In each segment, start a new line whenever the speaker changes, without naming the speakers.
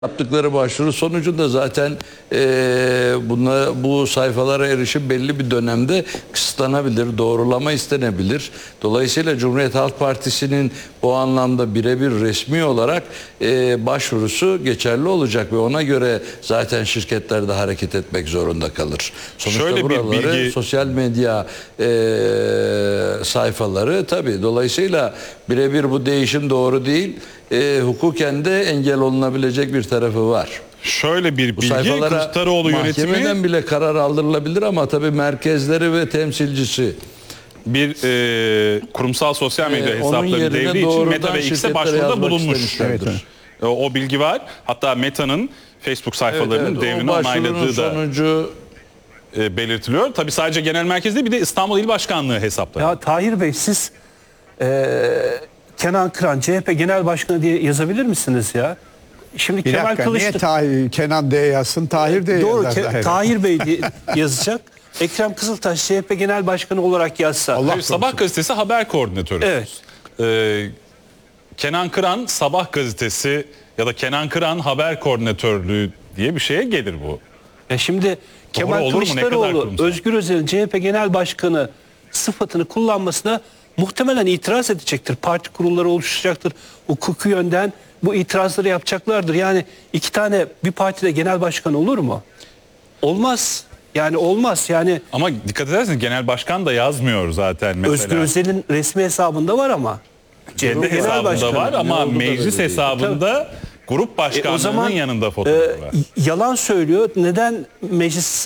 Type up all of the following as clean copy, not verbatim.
Yaptıkları başvuru sonucunda zaten bu sayfalara erişim belli bir dönemde kısıtlanabilir, doğrulama istenebilir. Dolayısıyla Cumhuriyet Halk Partisi'nin bu anlamda birebir resmi olarak başvurusu geçerli olacak ve ona göre zaten şirketler de hareket etmek zorunda kalır. Sonuçta
Şöyle
buraları sosyal medya sayfaları tabii, dolayısıyla birebir bu değişim doğru değil. Hukuken de engel olunabilecek bir tarafı var.
Şöyle bir
Bu
bilgi,
sayfalara
Kılıçdaroğlu
mahkemeden
yönetimi
bile karar aldırılabilir ama tabii merkezleri ve temsilcisi
bir kurumsal sosyal medya
onun
hesaplarını
yerine
devri için
doğrudan
Meta ve X'e
şirketlere
başvuruda
yazmak
bulunmuş.
istemişlerdir.
Evet. O bilgi var. Hatta Meta'nın Facebook sayfalarının
o
devrini
başvurunun
onayladığı da
sonucu
belirtiliyor. Tabii sadece genel merkez değil, bir de İstanbul İl Başkanlığı hesapları.
Ya Tahir Bey, siz Kenan Kıran CHP Genel Başkanı diye yazabilir misiniz ya? Şimdi
Bir
Kemal
dakika,
Kılıçdaroğlu
niye Kenan diye yazsın, Tahir diye
doğru
yazar.
Tahir Bey diye yazacak. Ekrem Kızıltaş CHP Genel Başkanı olarak yazsa.
Allah
Hayır, Sabah gazetesi haber koordinatörü.
Evet.
Kenan Kıran Sabah gazetesi ya da Kenan Kıran haber koordinatörlüğü diye bir şeye gelir bu.
Ya şimdi Kemal
olur mu? Ne kadar
Kılıçdaroğlu
kurumsal?
Özgür Özel'in CHP Genel Başkanı sıfatını kullanmasına muhtemelen itiraz edecektir. Parti kurulları oluşacaktır. Hukuki yönden bu itirazları yapacaklardır. Yani iki tane bir partide genel başkan olur mu? Olmaz. Yani olmaz. Yani
Ama dikkat ederseniz genel başkan da yazmıyor zaten mesela.
Özgür Özel'in resmi hesabında var ama.
Kendi hesabında var ama meclis hesabında grup başkanlığının
O zaman
yanında fotoğrafı var.
yalan söylüyor. Neden meclis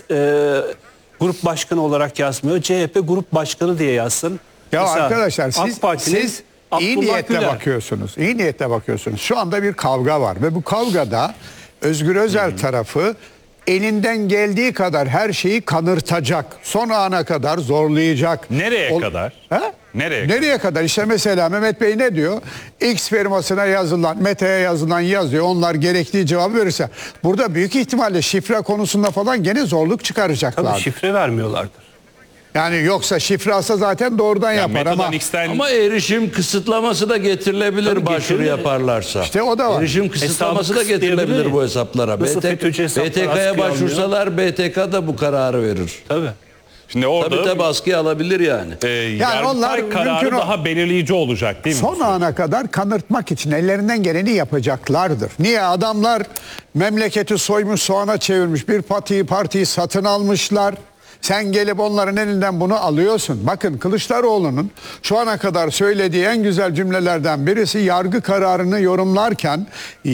grup başkanı olarak yazmıyor? CHP grup başkanı diye yazsın.
Ya
Mesela
arkadaşlar
AK Parti'nin
siz iyi
Abdullah
niyetle
Güler.
bakıyorsunuz. İyi niyetle bakıyorsunuz. Şu anda bir kavga var ve bu kavgada Özgür Özel tarafı elinden geldiği kadar her şeyi kanırtacak. Son ana kadar zorlayacak.
Nereye kadar?
Ha?
Nereye
kadar? İşte mesela Mehmet Bey ne diyor? X firmasına yazılan, Meta'ya yazılan yazıyor. Onlar gerektiği cevabı verirse. Burada büyük ihtimalle şifre konusunda falan gene zorluk çıkaracaklar.
Tabii şifre vermiyorlardır.
Yani yoksa şifre alsa zaten doğrudan yapar
Meta'dan
ama
X'ten
ama erişim kısıtlaması da getirilebilir
Tabii
başvuru
getirilir.
yaparlarsa.
İşte o da var.
Erişim kısıtlaması da getirilebilir
kısıtlayabilir.
bu hesaplara.
Nasıl FETÖ'cü hesaplar
BTK'ya
askıya
başvursalar BTK da bu kararı verir.
Tabii.
Şimdi orada
Tabii askıya alabilir yani.
Yani onlar
Yargıtay kararı
mümkün
daha belirleyici olacak değil mi?
son ana kadar kanırtmak için ellerinden geleni yapacaklardır. Niye? Adamlar memleketi soymuş, soğana çevirmiş, bir partiyi satın almışlar. Sen gelip onların elinden bunu alıyorsun. Bakın, Kılıçdaroğlu'nun şu ana kadar söylediği en güzel cümlelerden birisi, yargı kararını yorumlarken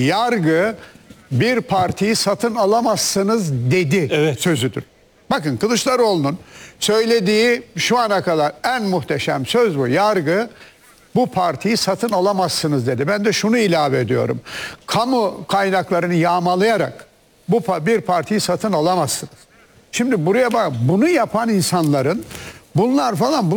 yargı bir partiyi satın alamazsınız dedi sözüdür. Bakın, Kılıçdaroğlu'nun söylediği şu ana kadar en muhteşem söz bu. Yargı bu partiyi satın alamazsınız dedi. Ben de şunu ilave ediyorum. Kamu kaynaklarını yağmalayarak bir partiyi satın alamazsınız. Şimdi buraya bak, bunu yapan insanların bunlar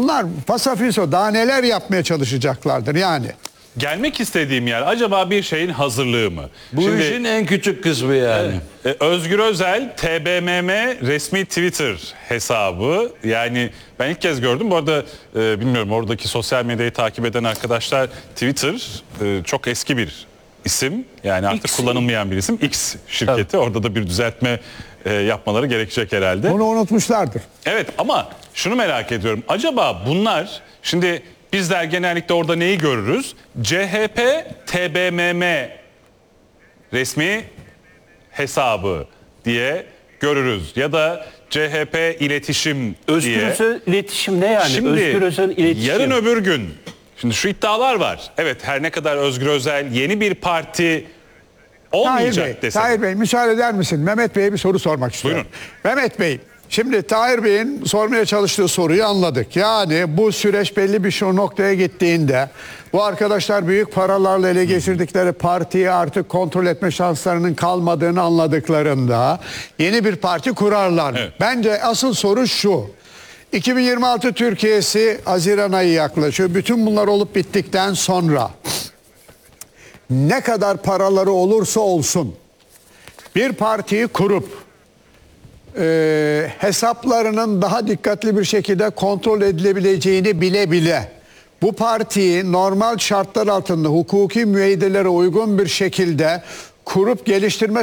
fasafiso daha neler yapmaya çalışacaklardır yani.
Gelmek istediğim yer acaba bir şeyin hazırlığı mı?
Bu işin en küçük kısmı yani.
Özgür Özel TBMM resmi Twitter hesabı, yani ben ilk kez gördüm. Bu arada bilmiyorum, oradaki sosyal medyayı takip eden arkadaşlar, Twitter çok eski bir isim, yani artık kullanılmayan bir isim. X şirketi. Tabii. Orada da bir düzeltme yapmaları gerekecek herhalde.
Bunu unutmuşlardır.
Evet, ama şunu merak ediyorum. Acaba bunlar, şimdi bizler genellikle orada neyi görürüz? CHP TBMM resmi hesabı diye görürüz. Ya da CHP iletişim
Özgür
diye.
Özel iletişim ne yani?
Şimdi
Özgür Özel iletişim.
yarın öbür gün, şimdi şu iddialar var. Evet, her ne kadar Özgür Özel yeni bir parti olmayacak dese.
Tahir Bey, müsaade eder misin? Mehmet Bey'e bir soru sormak istiyorum.
Buyurun.
Mehmet Bey, şimdi Tahir Bey'in sormaya çalıştığı soruyu anladık. Yani bu süreç belli bir şu noktaya gittiğinde bu arkadaşlar büyük paralarla ele geçirdikleri partiyi artık kontrol etme şanslarının kalmadığını anladıklarında yeni bir parti kurarlar.
Evet.
Bence asıl soru şu. 2026 Türkiye'si Haziran ayı yaklaşıyor. Bütün bunlar olup bittikten sonra ne kadar paraları olursa olsun bir partiyi kurup hesaplarının daha dikkatli bir şekilde kontrol edilebileceğini bile bile bu partiyi normal şartlar altında hukuki müeyyidelere uygun bir şekilde kurup geliştirme